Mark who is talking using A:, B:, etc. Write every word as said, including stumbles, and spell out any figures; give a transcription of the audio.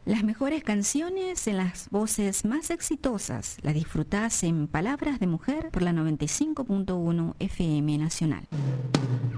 A: Las mejores canciones en las voces más exitosas las disfrutás en Palabras de Mujer por la noventa y cinco punto uno F M Nacional.